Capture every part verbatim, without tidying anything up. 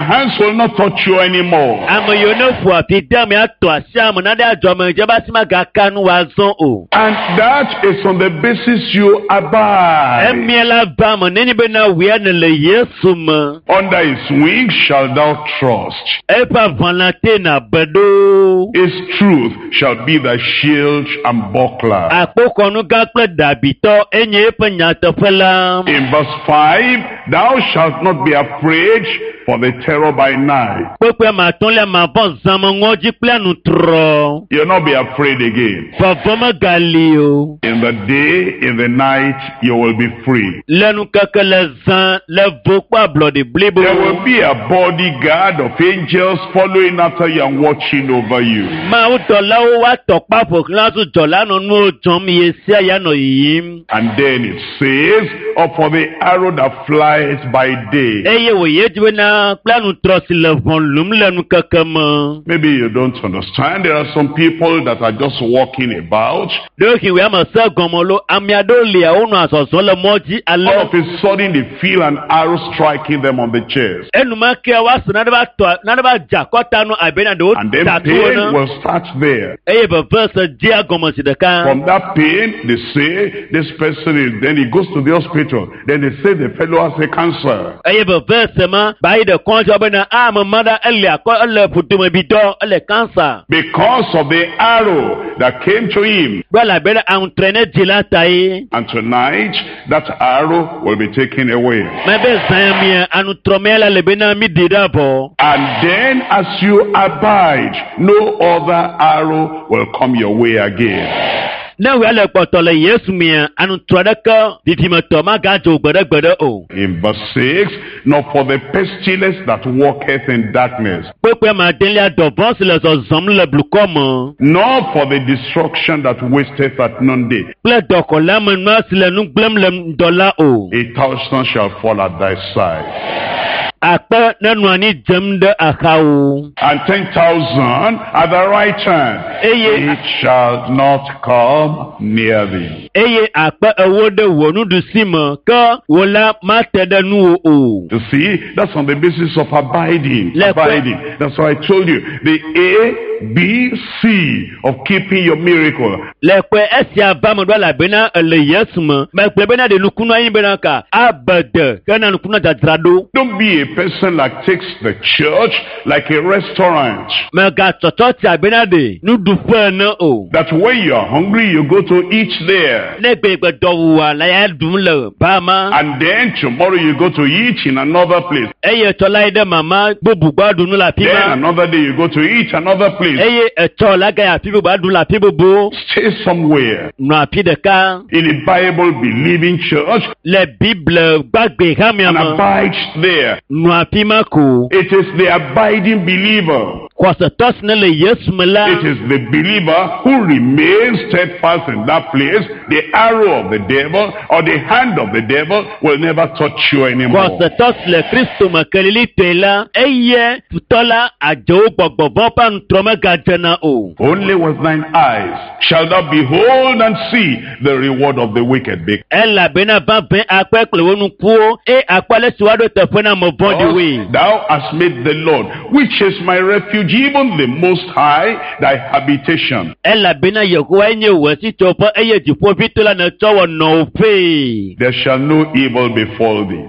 hands will not touch you anymore. And that is on the basis you abide. Under his wings shall thou trust. His truth shall be thy shield and buckler. In verse five, thou shalt not be afraid for the terror by night. You'll not be afraid again. In the day, in the night, you will be free. There will be a bodyguard of angels following after you and watching over you. And then it says, or for the arrow that flies by day. Maybe you don't understand. There are some people that are just walking about. All of a sudden they feel an arrow striking them on the chest. And then pain will start there. From that pain, they say, this person is, then he goes to the hospital. Then they say the fellow has a cancer. Because of the arrow that came to him. And tonight, that arrow will be taken away. And then as you abide, no other arrow will come your way again. In verse six, nor for the pestilence that walketh in darkness, nor for the destruction that wasteth at noonday. A thousand shall fall at thy side, and ten thousand at the right hand, it shall not come near thee. You see, that's on the basis of abiding. Abiding. That's why I told you the A, B, C of keeping your miracle. Don't be a person that takes the church like a restaurant. That when you are hungry, you go to eat there. And then tomorrow you go to eat in another place. Then another day you go to eat another place. Stay somewhere in a Bible believing church and abide there. It is the abiding believer. It is the believer who remains steadfast in that place. The arrow of the devil or the hand of the devil will never touch you anymore. Only with thine eyes shall thou behold and see the reward of the wicked. Thou hast made the Lord, which is my refuge, even the Most High, thy habitation. There shall no evil befall thee,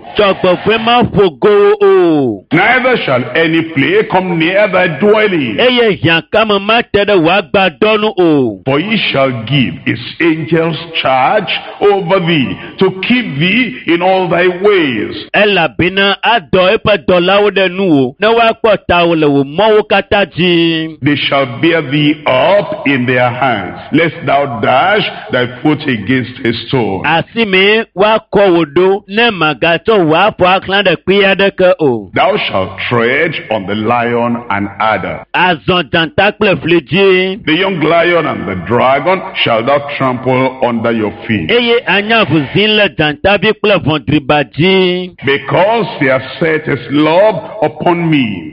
neither shall any plague come near thy dwelling. For he shall give his angels charge over thee, to keep thee in all thy ways. They shall bear thee up in their hands, lest thou dash thy foot against a stone. Thou shalt tread on the lion and adder. The young lion and the dragon shall thou trample under your feet. Because he has set his love upon me,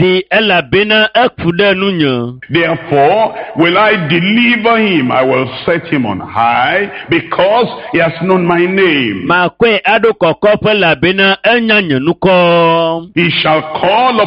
therefore will I deliver him. I will set him on high, because he has known my name. He shall call